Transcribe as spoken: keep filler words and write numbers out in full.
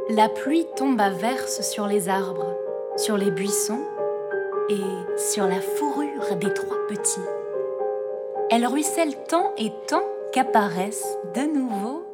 La pluie tombe à verse sur les arbres, sur les buissons et sur la fourrure des trois petits. Elle ruisselle tant et tant qu'apparaissent de nouveau